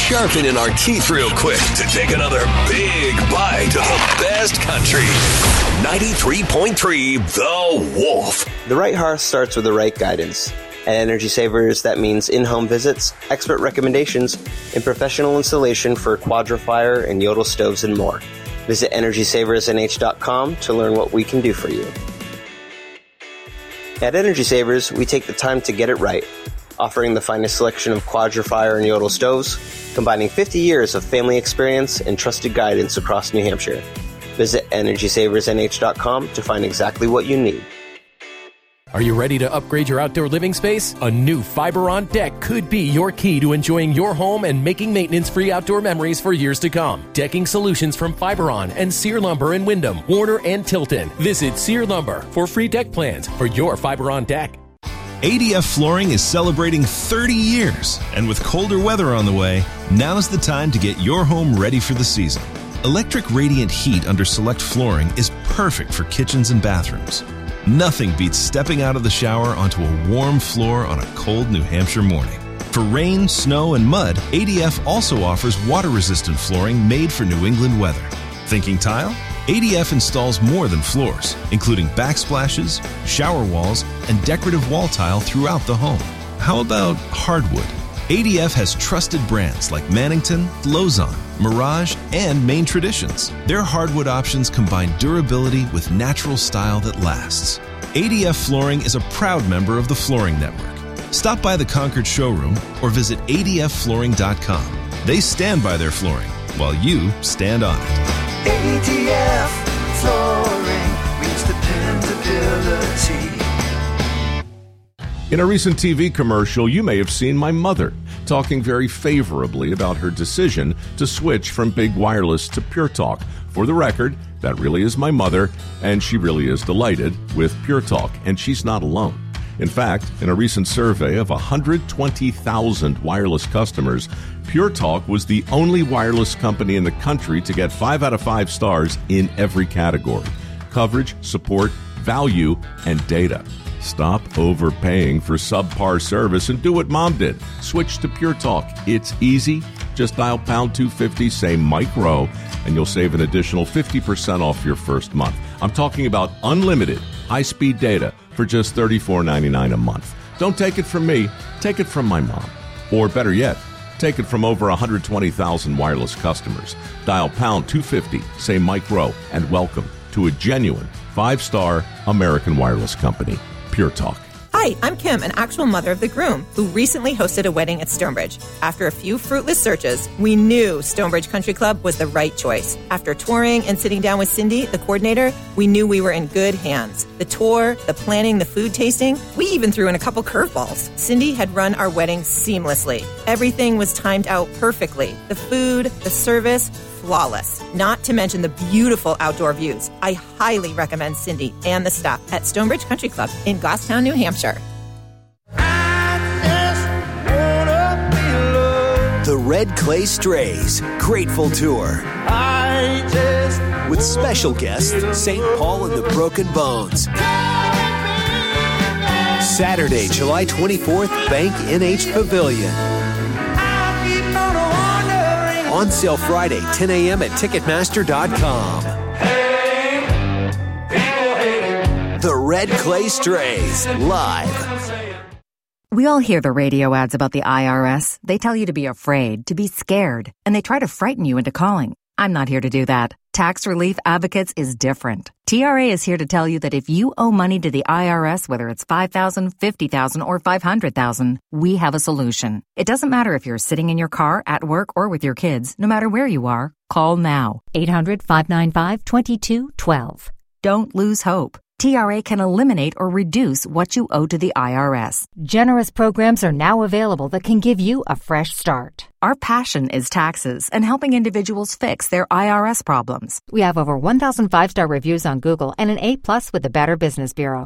sharpening our teeth real quick to take another big bite of the best country. 93.3 The Wolf. The right hearth starts with the right guidance. At Energy Savers, that means in-home visits, expert recommendations, and professional installation for Quadra-Fire and Yodel stoves and more. Visit EnergySaversNH.com to learn what we can do for you. At Energy Savers, we take the time to get it right, offering the finest selection of Quadra-Fire and Yodel stoves, combining 50 years of family experience and trusted guidance across New Hampshire. Visit EnergySaversNH.com to find exactly what you need. Are you ready to upgrade your outdoor living space? A new Fiberon deck could be your key to enjoying your home and making maintenance-free outdoor memories for years to come. Decking solutions from Fiberon and Sear Lumber in Wyndham, Warner, and Tilton. Visit Sear Lumber for free deck plans for your Fiberon deck. ADF Flooring is celebrating 30 years, and with colder weather on the way, now's the time to get your home ready for the season. Electric radiant heat under select flooring is perfect for kitchens and bathrooms. Nothing beats stepping out of the shower onto a warm floor on a cold New Hampshire morning. For rain, snow, and mud, ADF also offers water-resistant flooring made for New England weather. Thinking tile? ADF installs more than floors, including backsplashes, shower walls, and decorative wall tile throughout the home. How about hardwood? ADF has trusted brands like Mannington, Lozon, Mirage, and Main Traditions. Their hardwood options combine durability with natural style that lasts. ADF Flooring is a proud member of the Flooring Network. Stop by the Concord showroom or visit adfflooring.com. They stand by their flooring while you stand on it. ADF Flooring means dependability. In a recent TV commercial, you may have seen my mother talking very favorably about her decision to switch from Big Wireless to Pure Talk. For the record, that really is my mother, and she really is delighted with Pure Talk, and she's not alone. In fact, in a recent survey of 120,000 wireless customers, Pure Talk was the only wireless company in the country to get 5 out of 5 stars in every category: coverage, support, value, and data. Stop overpaying for subpar service and do what Mom did. Switch to Pure Talk. It's easy. Just dial pound 250, say Mike Rowe, and you'll save an additional 50% off your first month. I'm talking about unlimited high-speed data for just $34.99 a month. Don't take it from me. Take it from my mom. Or better yet, take it from over 120,000 wireless customers. Dial pound 250, say Mike Rowe, and welcome to a genuine 5-star American wireless company. Pure Talk. Hi, I'm Kim, an actual mother of the groom, who recently hosted a wedding at Stonebridge. After a few fruitless searches, we knew Stonebridge Country Club was the right choice. After touring and sitting down with Cindy, the coordinator, we knew we were in good hands. The tour, the planning, the food tasting, we even threw in a couple curveballs. Cindy had run our wedding seamlessly. Everything was timed out perfectly. The food, the service, flawless. Not to mention the beautiful outdoor views. I highly recommend Cindy and the staff at Stonebridge Country Club in Goffstown, New Hampshire. The Red Clay Strays Grateful Tour. With special guest, St. Paul and the Broken Bones. Saturday, July 24th, Bank NH Pavilion. On sale Friday, 10 a.m. at Ticketmaster.com. The Red Clay Strays, live. We all hear the radio ads about the IRS. They tell you to be afraid, to be scared, and they try to frighten you into calling. I'm not here to do that. Tax Relief Advocates is different. TRA is here to tell you that if you owe money to the IRS, whether it's $5,000, $50,000, or $500,000, we have a solution. It doesn't matter if you're sitting in your car, at work, or with your kids. No matter where you are, call now. 800-595-2212. Don't lose hope. TRA can eliminate or reduce what you owe to the IRS. Generous programs are now available that can give you a fresh start. Our passion is taxes and helping individuals fix their IRS problems. We have over 1,000 5-star reviews on Google and an A+ with the Better Business Bureau.